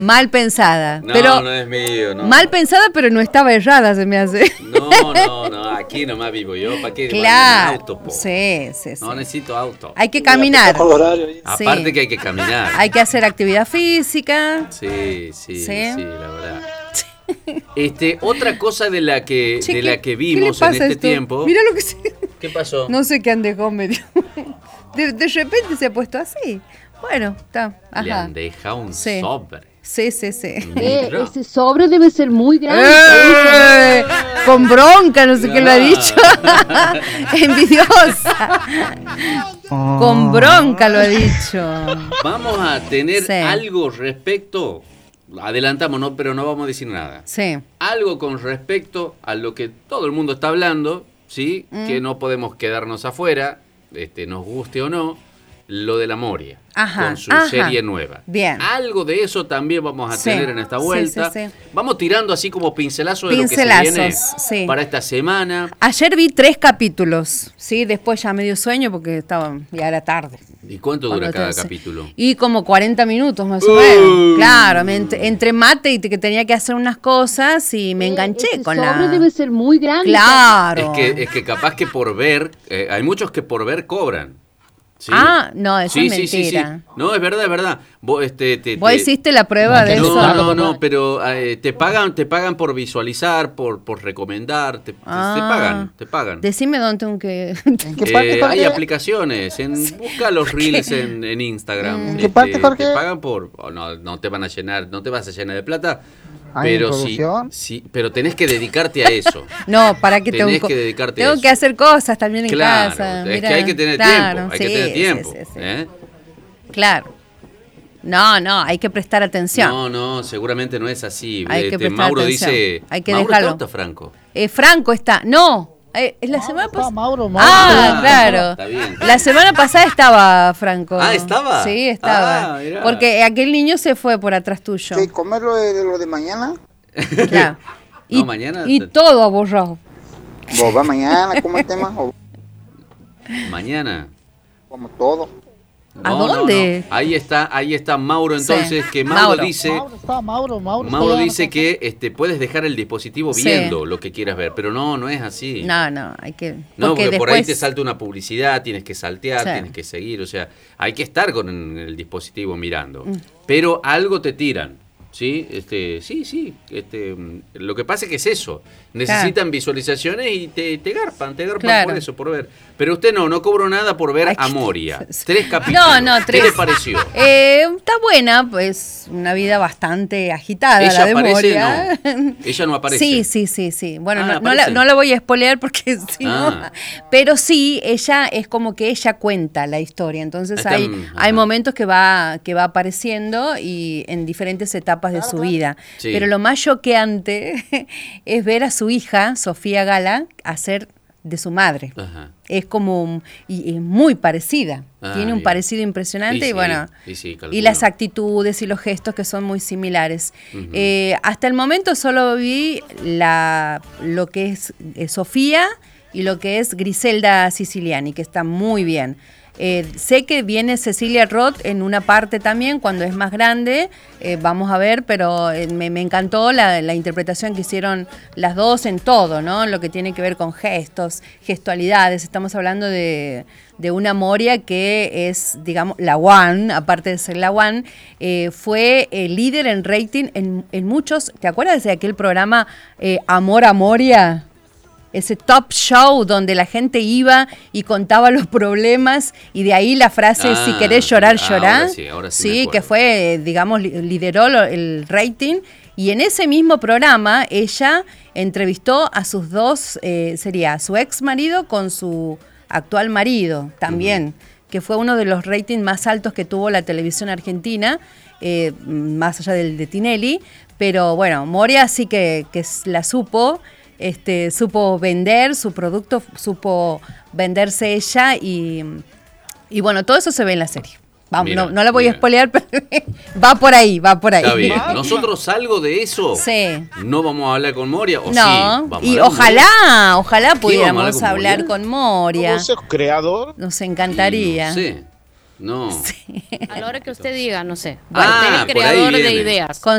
Mal pensada. No, pero, no es mío, no. Mal pensada, pero no estaba errada, se me hace. No, aquí nomás vivo yo. ¿Para qué? Claro. Auto, po. Sí. No necesito auto. Hay que caminar. Aparte que hay que caminar. Hay que hacer actividad física. Sí, la verdad. Otra cosa de la que vimos en este tiempo. Mira lo que se... ¿Qué pasó? No sé qué han dejado medio. De repente se ha puesto así. Bueno, está. Ajá. Le han dejado un sobre. Sí. Ese sobre debe ser muy grande. Con bronca, no sé qué lo ha dicho. Envidiosa. Con bronca lo ha dicho. Vamos a tener algo respecto. Adelantamos, no, pero no vamos a decir nada. Sí. Algo con respecto a lo que todo el mundo está hablando, ¿sí? Que no podemos quedarnos afuera, nos guste o no, lo de la Moria. Con su serie nueva. Bien. Algo de eso también vamos a tener en esta vuelta. Sí. Vamos tirando así como pincelazos de lo que se viene para esta semana. Ayer vi 3 capítulos, ¿sí? Después ya me dio sueño porque ya era tarde. ¿Y cuánto dura cada capítulo? Y como 40 minutos más o menos. Claro, entre mate y que tenía que hacer unas cosas y me enganché con la... El sobre debe ser muy grande. Claro. Es que capaz que por ver, hay muchos que por ver cobran. ¿Sí? No, eso es mentira. Sí. No, es verdad. Vos, ¿Vos hiciste la prueba de eso? No, pero te pagan por visualizar, por recomendar, te pagan. Decime dónde tengo que... ¿En qué parte? Hay aplicaciones, busca los reels en Instagram. ¿En qué parte, Jorge? Te pagan por... no te van a llenar, no te vas a llenar de plata. Pero sí, pero tenés que dedicarte a eso. No, para que tenés que dedicarte a eso. Tengo que hacer cosas también en casa. Es que hay que tener tiempo, Sí. Claro. No, hay que prestar atención. No, seguramente no es así. Hay que prestar Mauro atención. dice, Hay que ¿Mauro dejarlo. está Franco? Franco está, no. La semana pasada. Mauro. Claro. Está bien. La semana pasada estaba Franco. ¿Estaba? Sí, estaba. Porque aquel niño se fue por atrás tuyo. ¿Qué? ¿Comer lo de mañana? Claro. Mañana. Y todo borrado. ¿Vos va mañana? ¿Cómo el tema? Mañana. Como todo. ¿A dónde? No. Ahí está Mauro entonces, que Mauro dice... Mauro dice que puedes dejar el dispositivo viendo lo que quieras ver, pero no es así. No, hay que... Porque después... por ahí te salta una publicidad, tienes que saltear, tienes que seguir, o sea, hay que estar con el dispositivo mirando. Pero algo te tiran. Sí, lo que pasa es que es eso. Necesitan visualizaciones y te garpan por ver. Pero usted no cobró nada por ver a Moria. 3 capítulos. ¿Qué le pareció? Está buena, pues una vida bastante agitada. ¿Ella la de aparece? Moria. No. Ella no aparece. Sí. Bueno, no la voy a spoilear porque si no. Pero sí, ella es como que ella cuenta la historia. Entonces hay momentos que va apareciendo y en diferentes etapas de su vida. Sí. Pero lo más choqueante es ver a su hija, Sofía Gala, hacer de su madre. Ajá. Es como y es muy parecida. Tiene un parecido impresionante y las actitudes y los gestos que son muy similares. Hasta el momento solo vi lo que es Sofía y lo que es Griselda Siciliani, que está muy bien. Sé que viene Cecilia Roth en una parte también, cuando es más grande, vamos a ver, pero me encantó la interpretación que hicieron las dos en todo, ¿no? Lo que tiene que ver con gestos, gestualidades. Estamos hablando de una Moria que es, digamos, la One, aparte de ser la One, fue líder en rating en muchos. ¿Te acuerdas de aquel programa Amor a Moria? Ese top show donde la gente iba y contaba los problemas y de ahí la frase si querés llorar, llorá. Ahora sí que fue, digamos, lideró el rating. Y en ese mismo programa ella entrevistó a sus dos, sería su ex marido con su actual marido también, que fue uno de los ratings más altos que tuvo la televisión argentina, más allá del de Tinelli. Pero bueno, Moria sí que la supo. Supo vender su producto, supo venderse ella y bueno, todo eso se ve en la serie. Vamos, no la voy a spoilear, pero va por ahí. Está bien. Nosotros algo de eso no vamos a hablar con Moria, ¿o no, sí? Y ojalá pudiéramos hablar con Moria. ¿Vos sos creador? Nos encantaría. No sé. No. Sí. A la hora que usted diga, no sé. Usted es el creador de ideas.